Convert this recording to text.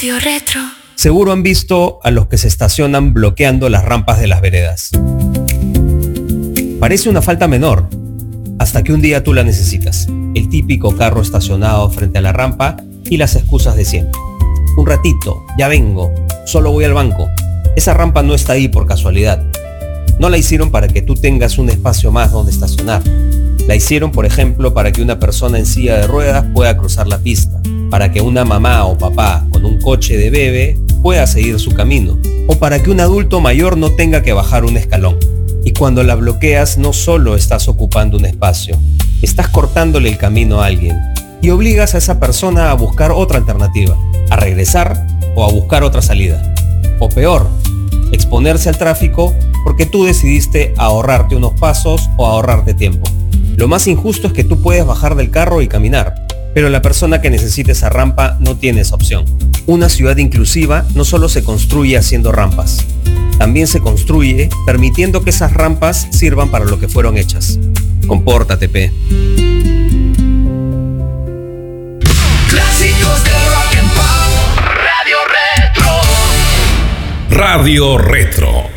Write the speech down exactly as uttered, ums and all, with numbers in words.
Radio Retro. Seguro han visto a los que se estacionan bloqueando las rampas de las veredas. Parece una falta menor, hasta que un día tú la necesitas. El típico carro estacionado frente a la rampa y las excusas de siempre. Un ratito, ya vengo, solo voy al banco. Esa rampa no está ahí por casualidad. No la hicieron para que tú tengas un espacio más donde estacionar. La hicieron, por ejemplo, para que una persona en silla de ruedas pueda cruzar la pista, para que una mamá o papá con un coche de bebé pueda seguir su camino, o para que un adulto mayor no tenga que bajar un escalón. Y cuando la bloqueas, no solo estás ocupando un espacio, estás cortándole el camino a alguien y obligas a esa persona a buscar otra alternativa, a regresar o a buscar otra salida. O peor, exponerse al tráfico porque tú decidiste ahorrarte unos pasos o ahorrarte tiempo. Lo más injusto es que tú puedes bajar del carro y caminar, pero la persona que necesita esa rampa no tiene esa opción. Una ciudad inclusiva no solo se construye haciendo rampas, también se construye permitiendo que esas rampas sirvan para lo que fueron hechas. Compórtate, P. Clásicos de rock and pop. Radio Retro. Radio Retro.